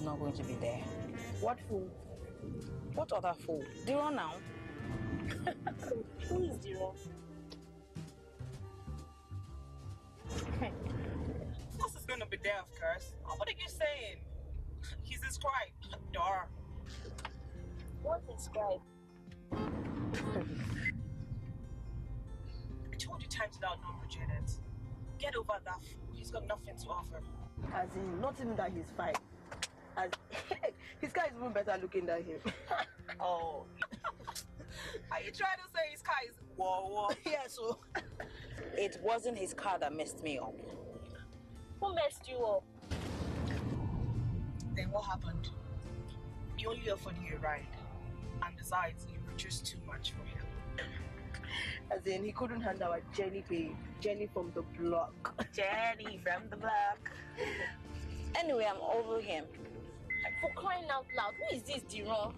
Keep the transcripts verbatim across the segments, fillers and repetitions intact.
not going to be there. What fool? What other fool? Diron now. Who is Diron? This is going to be there, of course. What are you saying? He's his scribe. Dar. What's his scribe? I told you times without number, Janet. Get over that fool. He's got nothing to offer. As in, not even that he's fine. As his car is even better looking than him. Oh. Are you trying to say his car is whoa whoa? Yeah, so it wasn't his car that messed me up. Who messed you up? Then what happened? He only offered you a ride. And besides, you were just too much for him. As in, he couldn't handle our Jenny babe. Jenny from the block. Jenny from the block. Anyway, I'm over him. For crying out loud, who is this Diron?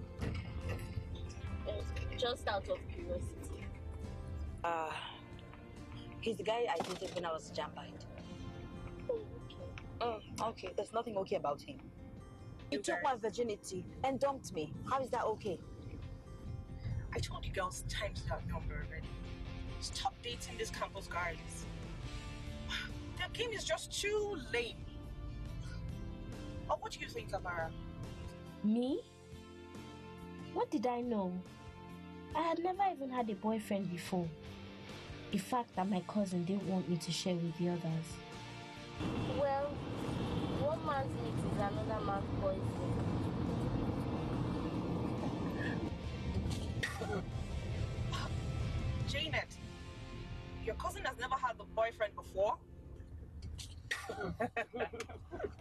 Just out of curiosity. Ah, uh, he's the guy I dated when I was jam-packed. Oh, okay. Mm, okay, there's nothing okay about him. He You took guys. my virginity and dumped me. How is that okay? I told you girls times without number already. Stop dating these campus guys. Their game is just too lame. Oh, what do you think, Amara? Me? What did I know? I had never even had a boyfriend before. The fact that my cousin didn't want me to share with the others. Well, one man's meat is another man's poison. Janet, your cousin has never had a boyfriend before?